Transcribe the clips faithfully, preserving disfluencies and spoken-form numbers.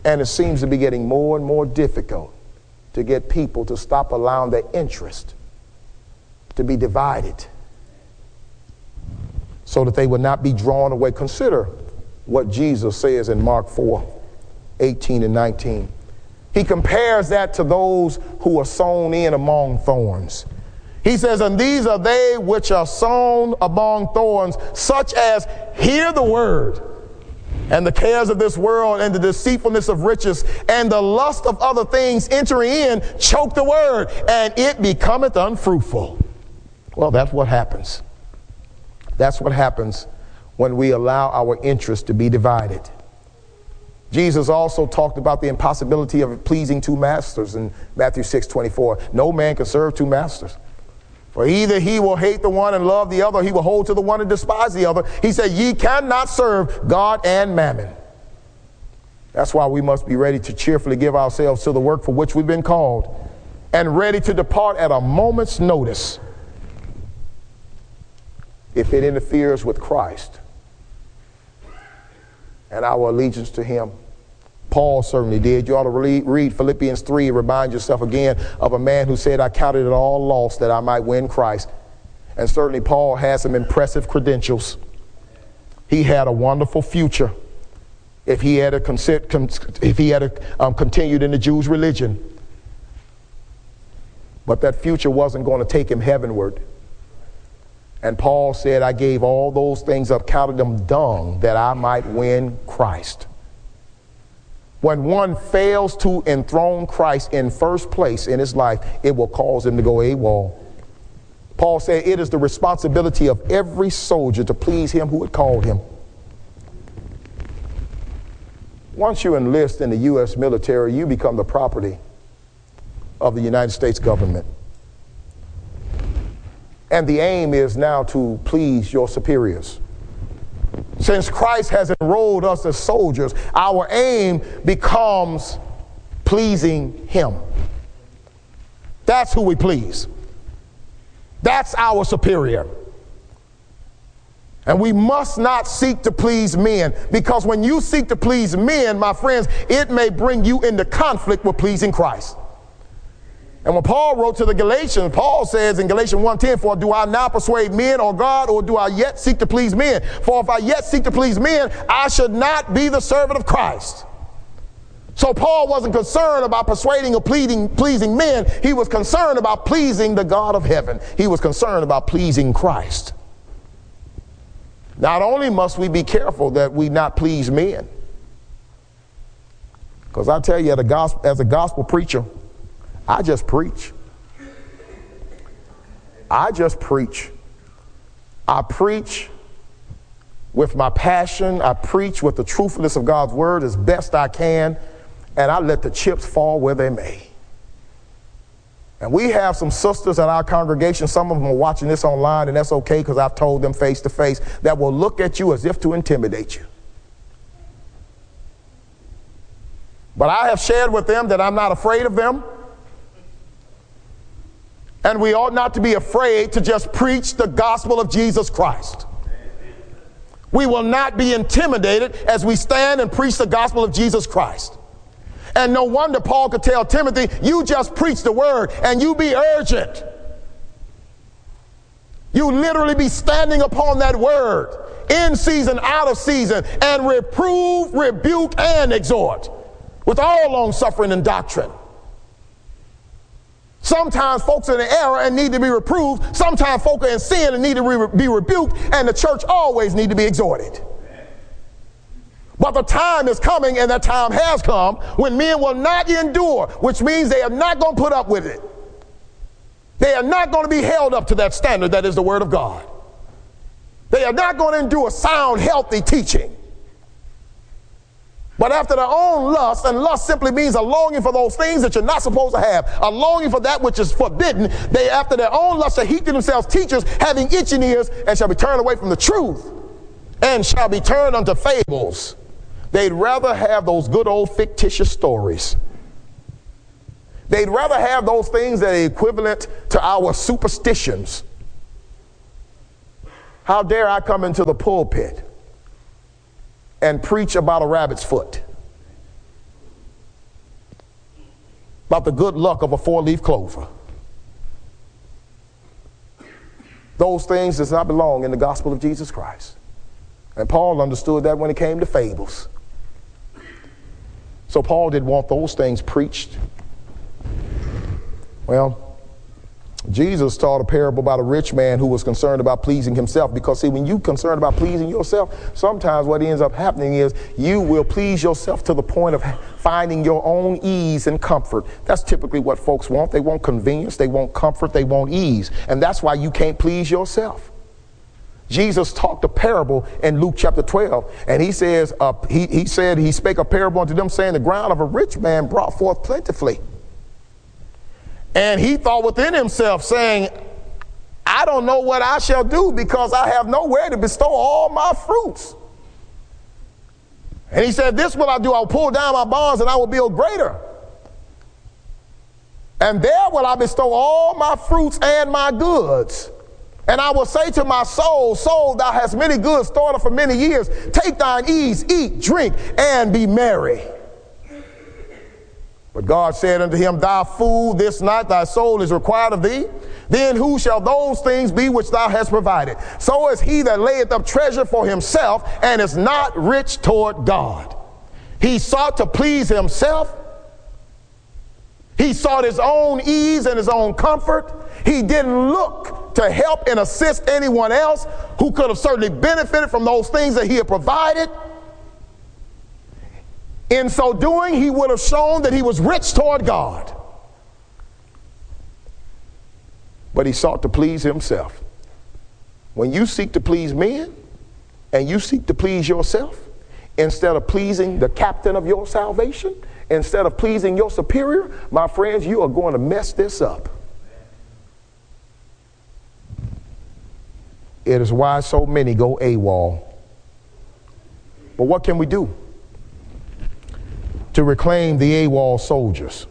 And it seems to be getting more and more difficult to get people to stop allowing their interest to be divided so that they would not be drawn away. Consider what Jesus says in Mark four, eighteen and nineteen. He compares that to those who are sown in among thorns. He says, and these are they which are sown among thorns, such as hear the word, and the cares of this world and the deceitfulness of riches and the lust of other things entering in choke the word, and it becometh unfruitful. Well, that's what happens. That's what happens when we allow our interest to be divided. Jesus also talked about the impossibility of pleasing two masters in Matthew six twenty-four. No man can serve two masters. For either he will hate the one and love the other, or he will hold to the one and despise the other. He said, ye cannot serve God and mammon. That's why we must be ready to cheerfully give ourselves to the work for which we've been called, and ready to depart at a moment's notice if it interferes with Christ and our allegiance to him. Paul certainly did. You ought to read, read Philippians three and remind yourself again of a man who said, I counted it all loss that I might win Christ. And certainly Paul had some impressive credentials. He had a wonderful future if he had, a consi- con- if he had a, um, continued in the Jews' religion. But that future wasn't going to take him heavenward. And Paul said, I gave all those things up, counted them dung, that I might win Christ. When one fails to enthrone Christ in first place in his life, it will cause him to go AWOL. Paul said it is the responsibility of every soldier to please him who had called him. Once you enlist in the U S military, you become the property of the United States government. And the aim is now to please your superiors. Since Christ has enrolled us as soldiers, our aim becomes pleasing him. That's who we please. That's our superior. And we must not seek to please men, because when you seek to please men, my friends, it may bring you into conflict with pleasing Christ. And when Paul wrote to the Galatians, Paul says in Galatians one ten, for do I now persuade men or God, or do I yet seek to please men? For if I yet seek to please men, I should not be the servant of Christ. So Paul wasn't concerned about persuading or pleading, pleasing men. He was concerned about pleasing the God of heaven. He was concerned about pleasing Christ. Not only must we be careful that we not please men, because I tell you, as a gospel, as a gospel preacher, I just preach. I just preach. I preach with my passion. I preach with the truthfulness of God's word as best I can, and I let the chips fall where they may. And we have some sisters at our congregation, some of them are watching this online, and that's okay because I've told them face to face, that will look at you as if to intimidate you. But I have shared with them that I'm not afraid of them. And we ought not to be afraid to just preach the gospel of Jesus Christ. We will not be intimidated as we stand and preach the gospel of Jesus Christ. And no wonder Paul could tell Timothy, you just preach the word and you be urgent. You literally be standing upon that word in season, out of season, and reprove, rebuke, and exhort with all long suffering and doctrine. Sometimes folks are in error and need to be reproved. Sometimes folk are in sin and need to re- be rebuked. And the church always need to be exhorted. But the time is coming, and that time has come, when men will not endure, which means they are not going to put up with it. They are not going to be held up to that standard that is the word of God. They are not going to endure sound, healthy teaching. But after their own lust, and lust simply means a longing for those things that you're not supposed to have, a longing for that which is forbidden, they after their own lust shall heap to themselves teachers having itching ears, and shall be turned away from the truth, and shall be turned unto fables. They'd rather have those good old fictitious stories. They'd rather have those things that are equivalent to our superstitions. How dare I come into the pulpit and preach about a rabbit's foot? about the good luck of a four-leaf clover. Those things does not belong in the gospel of Jesus Christ. And Paul understood that when it came to fables. So Paul didn't want those things preached. Well, Jesus taught a parable about a rich man who was concerned about pleasing himself, because see, when you're concerned about pleasing yourself, sometimes what ends up happening is you will please yourself to the point of finding your own ease and comfort. That's typically what folks want. They want convenience, they want comfort, they want ease. And that's why you can't please yourself. Jesus talked a parable in Luke chapter twelve, and he says, uh, he, he said, he spake a parable unto them, saying, the ground of a rich man brought forth plentifully. And he thought within himself, saying, I don't know what I shall do, because I have nowhere to bestow all my fruits. And he said, this will I do, I'll pull down my barns and I will build greater. And there will I bestow all my fruits and my goods. And I will say to my soul, soul, thou hast many goods stored up for many years. Take thine ease, eat, drink, and be merry. But God said unto him, thou fool, this night thy soul is required of thee. Then who shall those things be which thou hast provided? So is he that layeth up treasure for himself and is not rich toward God. He sought to please himself. He sought his own ease and his own comfort. He didn't look to help and assist anyone else who could have certainly benefited from those things that he had provided. In so doing, he would have shown that he was rich toward God. But he sought to please himself. When you seek to please men and you seek to please yourself, instead of pleasing the captain of your salvation, instead of pleasing your superior, my friends, you are going to mess this up. It is why so many go AWOL. But what can we do to reclaim the AWOL soldiers?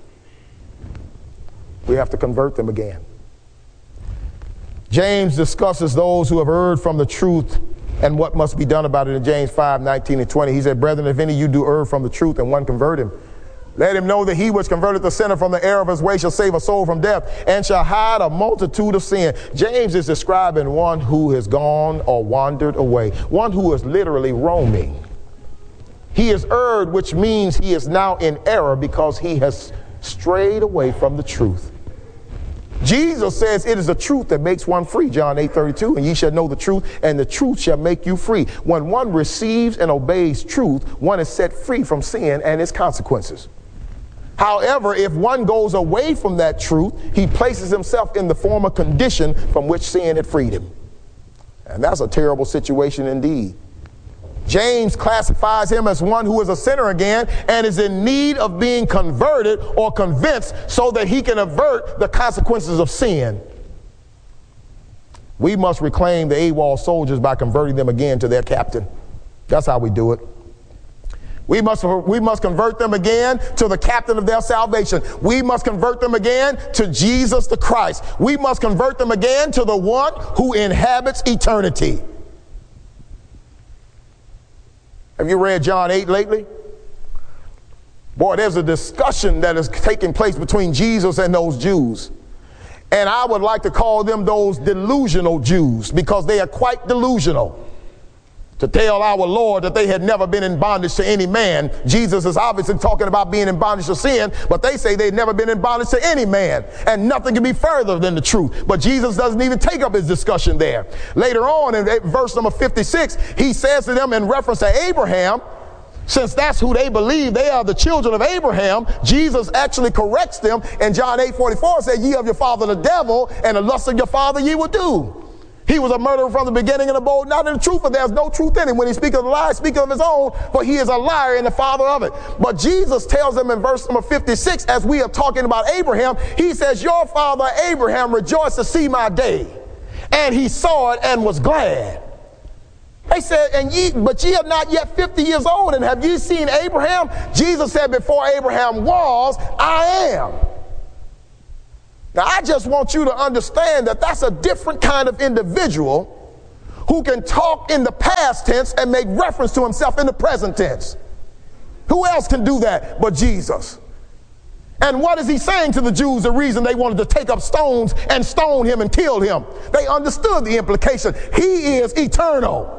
We have to convert them again. James discusses those who have erred from the truth and what must be done about it in James five, nineteen and twenty. He said, brethren, if any of you do err from the truth and one convert him, let him know that he which converted the sinner from the error of his way shall save a soul from death and shall hide a multitude of sin. James is describing one who has gone or wandered away, one who is literally roaming. He has erred, which means he is now in error because he has strayed away from the truth. Jesus says it is the truth that makes one free, John eight thirty-two, and ye shall know the truth, and the truth shall make you free. When one receives and obeys truth, one is set free from sin and its consequences. However, if one goes away from that truth, he places himself in the former condition from which sin had freed him. And that's a terrible situation indeed. James classifies him as one who is a sinner again and is in need of being converted or convinced so that he can avert the consequences of sin. We must reclaim the AWOL soldiers by converting them again to their captain. That's how we do it. We must, we must convert them again to the captain of their salvation. We must convert them again to Jesus the Christ. We must convert them again to the one who inhabits eternity. Have you read John eight lately? Boy, there's a discussion that is taking place between Jesus and those Jews. And I would like to call them those delusional Jews, because they are quite delusional. To tell our Lord that they had never been in bondage to any man. Jesus is obviously talking about being in bondage to sin, but they say they've never been in bondage to any man, and nothing can be further than the truth. But Jesus doesn't even take up his discussion there. Later on in verse number fifty-six, he says to them in reference to Abraham, since that's who they believe, they are the children of Abraham, Jesus actually corrects them in John eight forty-four, said, ye of your father the devil, and the lust of your father ye will do. He was a murderer from the beginning and abode not in the truth, for there's no truth in him. When he speaks of the lie, speak of his own, for he is a liar and the father of it. But Jesus tells them in verse number fifty-six, as we are talking about Abraham, he says, your father Abraham rejoiced to see my day, and he saw it and was glad. They said, and ye, but ye are not yet fifty years old, and have ye seen Abraham? Jesus said, before Abraham was, I am. Now, I just want you to understand that that's a different kind of individual who can talk in the past tense and make reference to himself in the present tense. Who else can do that but Jesus? And what is he saying to the Jews? The reason they wanted to take up stones and stone him and kill him. They understood the implication. He is eternal.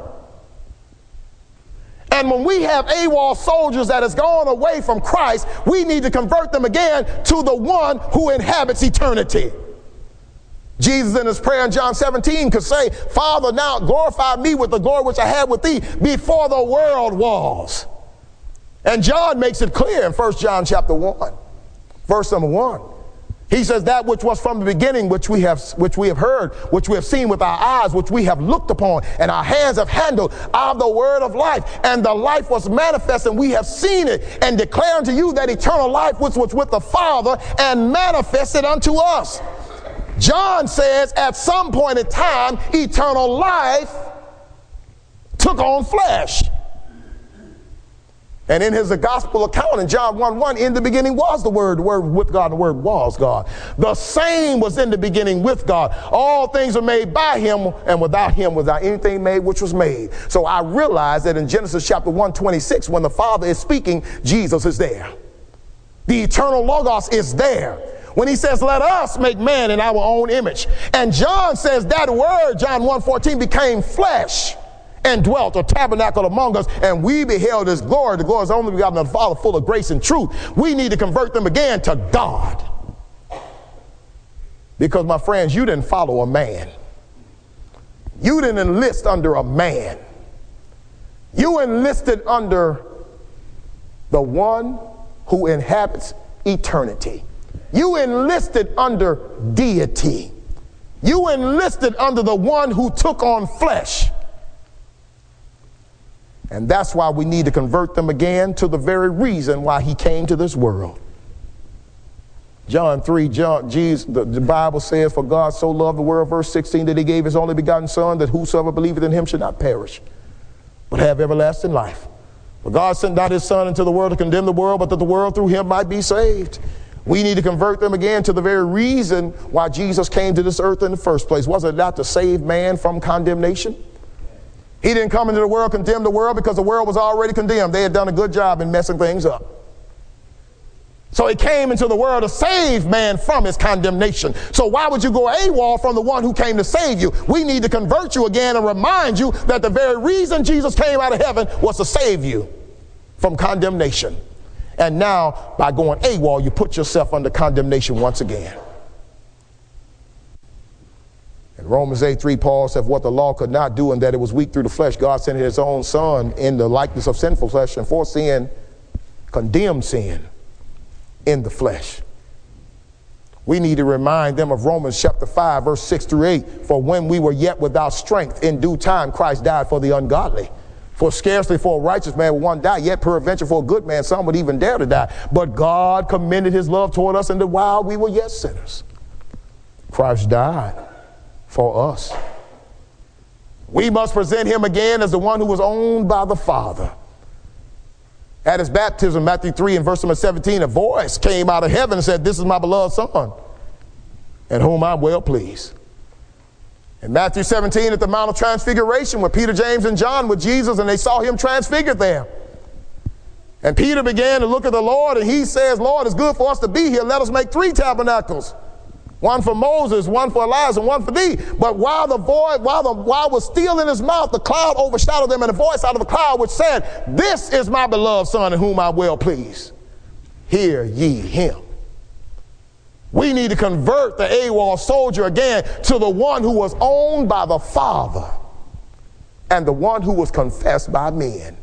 And when we have AWOL soldiers that has gone away from Christ, we need to convert them again to the one who inhabits eternity. Jesus in his prayer in John seventeen could say, Father, now glorify me with the glory which I had with thee before the world was. And John makes it clear in First John chapter one, verse number one. He says that which was from the beginning, which we have which we have heard, which we have seen with our eyes, which we have looked upon, and our hands have handled of the word of life. And the life was manifest, and we have seen it, and declare unto you that eternal life which was with the Father and manifested unto us. John says at some point in time, eternal life took on flesh. And in his gospel account in John one one, in the beginning was the Word, the Word with God, and the Word was God. The same was in the beginning with God. All things are made by him, and without him, without anything made which was made. So I realize that in Genesis chapter one twenty-six, when the Father is speaking, Jesus is there. The eternal Logos is there. When he says, let us make man in our own image. And John says that word, John one fourteen, became flesh and dwelt or tabernacled among us, and we beheld his glory. The glory is only begotten of the Father, full of grace and truth. We need to convert them again to God. Because, my friends, you didn't follow a man. You didn't enlist under a man. You enlisted under the one who inhabits eternity. You enlisted under deity. You enlisted under the one who took on flesh. And that's why we need to convert them again to the very reason why he came to this world. John three, John, Jesus, the, the Bible says, for God so loved the world, verse sixteen, that he gave his only begotten Son, that whosoever believeth in him should not perish, but have everlasting life. For God sent not his Son into the world to condemn the world, but that the world through him might be saved. We need to convert them again to the very reason why Jesus came to this earth in the first place. Was it not to save man from condemnation? He didn't come into the world, condemn the world, because the world was already condemned. They had done a good job in messing things up. So he came into the world to save man from his condemnation. So why would you go AWOL from the one who came to save you? We need to convert you again and remind you that the very reason Jesus came out of heaven was to save you from condemnation. And now, by going AWOL, you put yourself under condemnation once again. In Romans eight three, Paul said, what the law could not do, and that it was weak through the flesh, God sent his own Son in the likeness of sinful flesh, and for sin, condemned sin in the flesh. We need to remind them of Romans chapter five, verse six through eight. For when we were yet without strength, in due time Christ died for the ungodly. For scarcely for a righteous man would one die, yet peradventure for a good man some would even dare to die. But God commended his love toward us, and that while we were yet sinners, Christ died for us. We must present him again as the one who was owned by the Father. At his baptism, Matthew three and verse number seventeen, a voice came out of heaven and said, this is my beloved Son, in whom I'm well pleased. In Matthew seventeen, at the Mount of Transfiguration, with Peter, James, and John with Jesus, and they saw him transfigured there. And Peter began to look at the Lord, and he says, Lord, it's good for us to be here. Let us make three tabernacles. One for Moses, one for Elijah, and one for thee. But while the voice, while the while was still in his mouth, the cloud overshadowed them, and a voice out of the cloud which said, this is my beloved Son, in whom I well pleased. Hear ye him. We need to convert the AWOL soldier again to the one who was owned by the Father and the one who was confessed by men.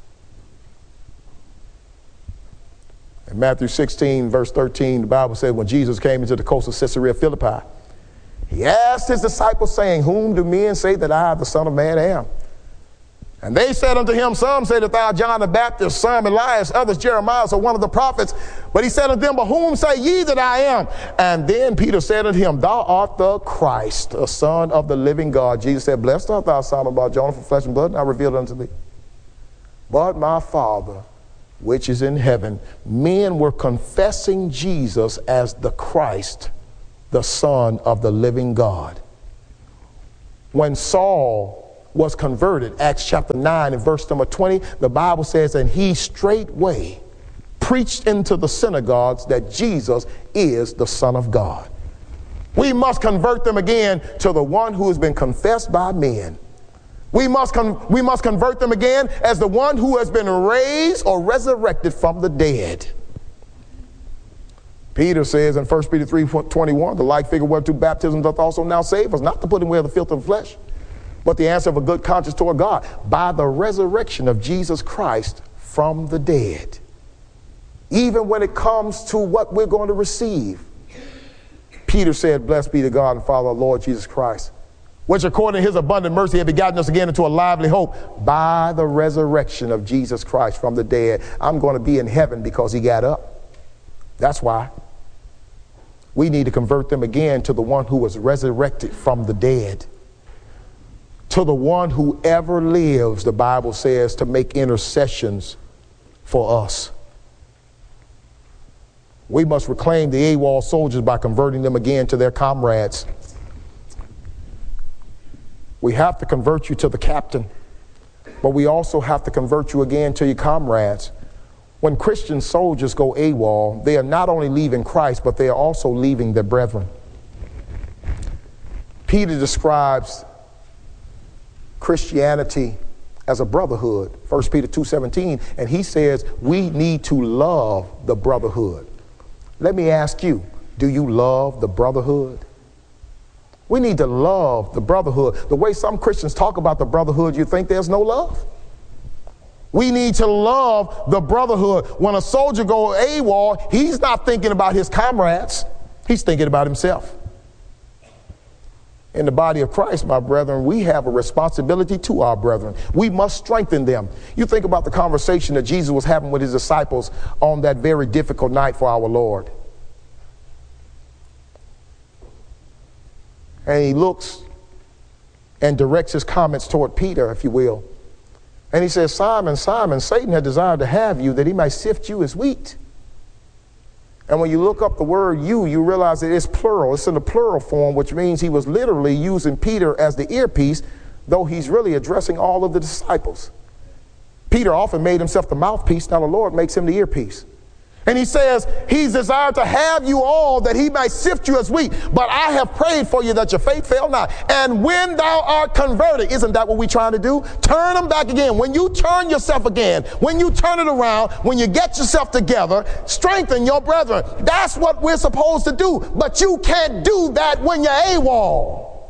In Matthew sixteen, verse thirteen, the Bible says, when Jesus came into the coast of Caesarea Philippi, he asked his disciples, saying, whom do men say that I, the Son of Man, am? And they said unto him, some say that thou art John the Baptist, some Elias, others Jeremiah, or one of the prophets. But he said unto them, but whom say ye that I am? And then Peter said unto him, thou art the Christ, the Son of the living God. Jesus said, blessed art thou, Simon Bar-Jonah, for flesh and blood, and I revealed it unto thee, but my Father which is in heaven. Men were confessing Jesus as the Christ, the Son of the living God. When Saul was converted, Acts chapter nine and verse number twenty, the Bible says, and he straightway preached into the synagogues that Jesus is the Son of God. We must convert them again to the one who has been confessed by men. We must, con- we must convert them again as the one who has been raised or resurrected from the dead. Peter says in First Peter three twenty-one, the like figure whereto baptism doth also now save us, not to put away the filth of the flesh, but the answer of a good conscience toward God, by the resurrection of Jesus Christ from the dead. Even when it comes to what we're going to receive, Peter said, blessed be the God and Father of our Lord Jesus Christ, which according to his abundant mercy had begotten us again into a lively hope by the resurrection of Jesus Christ from the dead. I'm going to be in heaven because he got up. That's why. We need to convert them again to the one who was resurrected from the dead. To the one who ever lives, the Bible says, to make intercessions for us. We must reclaim the AWOL soldiers by converting them again to their comrades. We have to convert you to the captain, but we also have to convert you again to your comrades. When Christian soldiers go AWOL, they are not only leaving Christ, but they are also leaving their brethren. Peter describes Christianity as a brotherhood, First Peter two seventeen, and he says we need to love the brotherhood. Let me ask you, do you love the brotherhood? We need to love the brotherhood. The way some Christians talk about the brotherhood, you think there's no love. We need to love the brotherhood. When a soldier goes AWOL, he's not thinking about his comrades. He's thinking about himself. In the body of Christ, my brethren, we have a responsibility to our brethren. We must strengthen them. You think about the conversation that Jesus was having with his disciples on that very difficult night for our Lord. And he looks and directs his comments toward Peter, if you will. And he says, Simon, Simon, Satan had desired to have you that he might sift you as wheat. And when you look up the word you, you realize that it's plural. It's in the plural form, which means he was literally using Peter as the earpiece, though he's really addressing all of the disciples. Peter often made himself the mouthpiece. Now the Lord makes him the earpiece. And he says, he's desired to have you all that he might sift you as wheat. But I have prayed for you that your faith fail not. And when thou art converted, isn't that what we're trying to do? Turn them back again. When you turn yourself again, when you turn it around, when you get yourself together, strengthen your brethren. That's what we're supposed to do. But you can't do that when you're AWOL.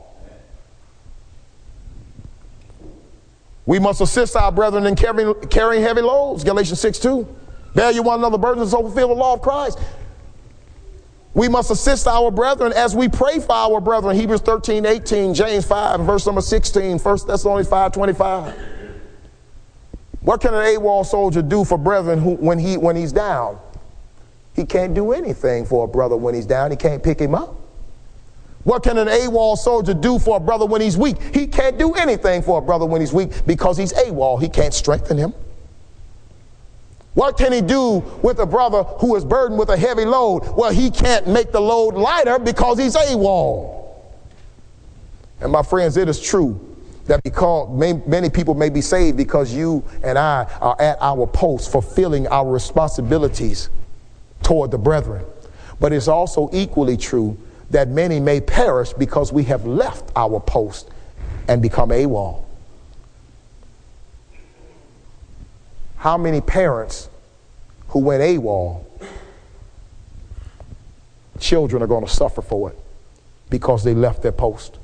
We must assist our brethren in carrying, carrying heavy loads, Galatians six two. Bear you one another burdens so fulfill the law of Christ. We must assist our brethren as we pray for our brethren. Hebrews thirteen eighteen, James five, verse number sixteen, First Thessalonians five twenty-five. What can an AWOL soldier do for brethren who, when, he, when he's down? He can't do anything for a brother when he's down. He can't pick him up. What can an AWOL soldier do for a brother when he's weak? He can't do anything for a brother when he's weak because he's AWOL. He can't strengthen him. What can he do with a brother who is burdened with a heavy load? Well, he can't make the load lighter because he's AWOL. And my friends, it is true that because many people may be saved because you and I are at our post fulfilling our responsibilities toward the brethren. But it's also equally true that many may perish because we have left our post and become AWOL. How many parents who went AWOL, children are going to suffer for it because they left their post?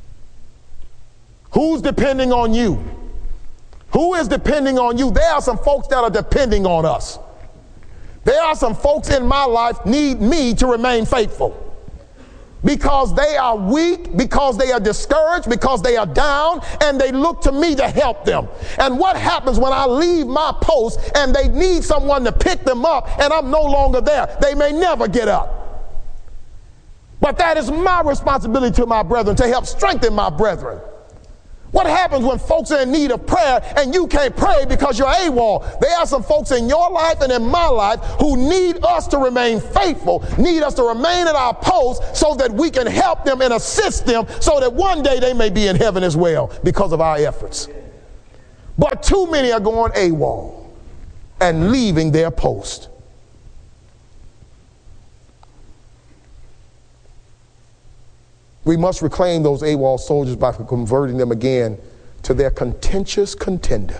Who's depending on you? Who is depending on you? There are some folks that are depending on us. There are some folks in my life need me to remain faithful. Because they are weak, because they are discouraged, because they are down, and they look to me to help them. And what happens when I leave my post and they need someone to pick them up and I'm no longer there? They may never get up. But that is my responsibility to my brethren, to help strengthen my brethren. What happens when folks are in need of prayer and you can't pray because you're AWOL? There are some folks in your life and in my life who need us to remain faithful, need us to remain at our post so that we can help them and assist them so that one day they may be in heaven as well because of our efforts. But too many are going AWOL and leaving their post. We must reclaim those AWOL soldiers by converting them again to their contentious contender.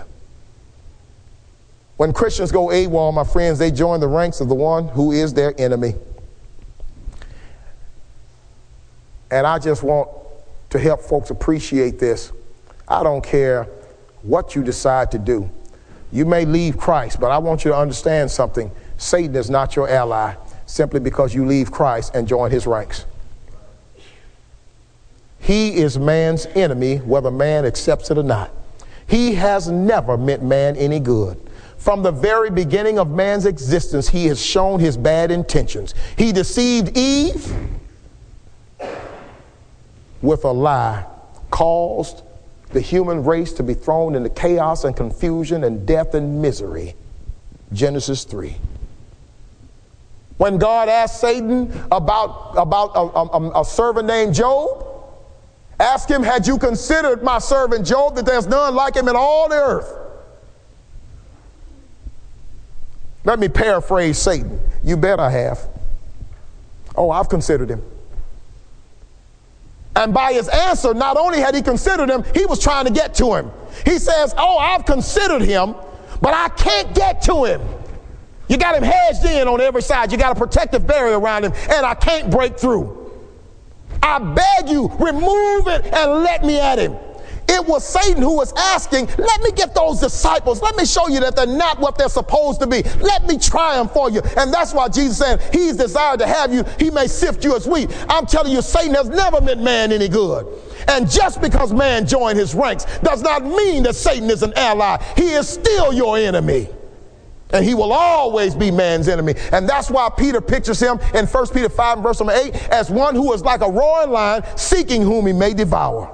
When Christians go AWOL, my friends, they join the ranks of the one who is their enemy. And I just want to help folks appreciate this. I don't care what you decide to do. You may leave Christ, but I want you to understand something. Satan is not your ally simply because you leave Christ and join his ranks. He is man's enemy, whether man accepts it or not. He has never meant man any good. From the very beginning of man's existence, he has shown his bad intentions. He deceived Eve with a lie, caused the human race to be thrown into chaos and confusion and death and misery. Genesis three. When God asked Satan about, about a, a, a servant named Job, ask him, had you considered my servant Job, that there's none like him in all the earth? Let me paraphrase Satan. You bet I have. Oh, I've considered him. And by his answer, not only had he considered him, he was trying to get to him. He says, oh, I've considered him, but I can't get to him. You got him hedged in on every side. You got a protective barrier around him, and I can't break through. I beg you, remove it and let me at him. It was Satan who was asking, let me get those disciples. Let me show you that they're not what they're supposed to be. Let me triumph for you. And that's why Jesus said he's desired to have you. He may sift you as wheat. I'm telling you, Satan has never meant man any good. And just because man joined his ranks does not mean that Satan is an ally. He is still your enemy. And he will always be man's enemy. And that's why Peter pictures him in First Peter five and verse number eight as one who is like a roaring lion seeking whom he may devour.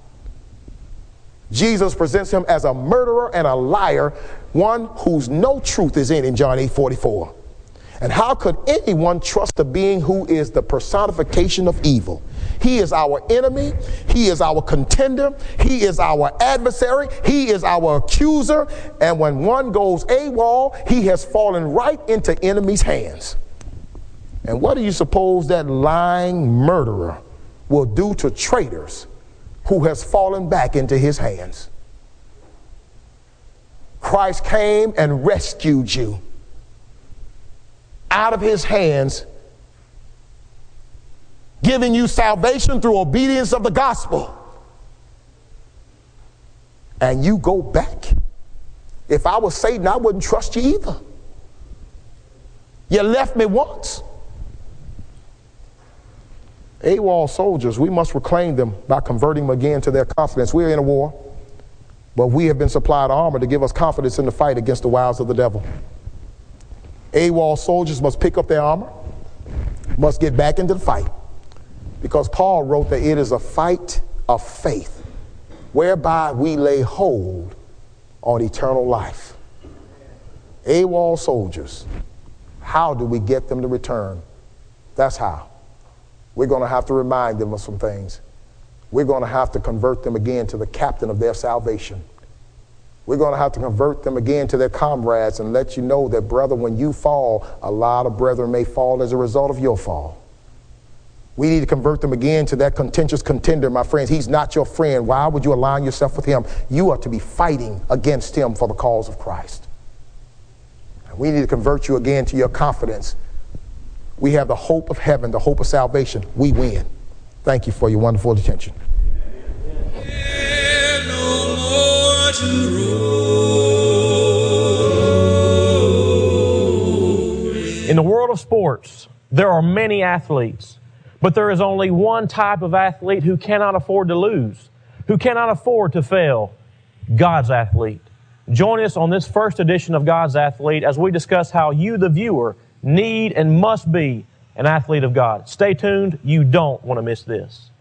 Jesus presents him as a murderer and a liar, one whose no truth is in him, John eight forty-four. And how could anyone trust a being who is the personification of evil? He is our enemy. He is our contender. He is our adversary. He is our accuser. And when one goes AWOL, he has fallen right into enemy's hands. And what do you suppose that lying murderer will do to traitors who has fallen back into his hands? Christ came and rescued you out of his hands, giving you salvation through obedience of the gospel. And you go back. If I was Satan, I wouldn't trust you either. You left me once. AWOL soldiers, we must reclaim them by converting them again to their confidence. We're in a war, but we have been supplied armor to give us confidence in the fight against the wiles of the devil. AWOL soldiers must pick up their armor, must get back into the fight, because Paul wrote that it is a fight of faith, whereby we lay hold on eternal life. AWOL soldiers, how do we get them to return? That's how. We're going to have to remind them of some things. We're going to have to convert them again to the captain of their salvation. We're going to have to convert them again to their comrades and let you know that, brother, when you fall, a lot of brethren may fall as a result of your fall. We need to convert them again to that contentious contender, my friends. He's not your friend. Why would you align yourself with him? You are to be fighting against him for the cause of Christ. And we need to convert you again to your confidence. We have the hope of heaven, the hope of salvation. We win. Thank you for your wonderful attention. In the world of sports, there are many athletes, but there is only one type of athlete who cannot afford to lose, who cannot afford to fail: God's athlete. Join us on this first edition of God's Athlete as we discuss how you, the viewer, need and must be an athlete of God. Stay tuned. You don't want to miss this.